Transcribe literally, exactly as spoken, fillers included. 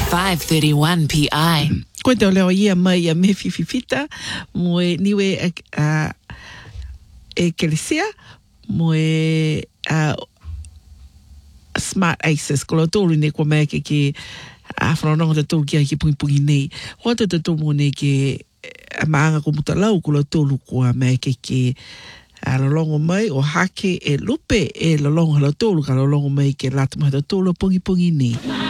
five thirty-one P I. Koe te o leo ia mai a me fififita, mo e niwe a e Kelesia, mo e Smart Aces, ko lo tōru ne kua mai ke ke a whanonga te tōru kia ki pungi pungi nei. Hoa te te tōmu ne ke a maanga ko muta lau ko lo tōru kua mai ke ke a lolongo mai o hake e lupe e lolongo hala tōru ka lolongo mai ke lata mai te tōru pungi pungi nei.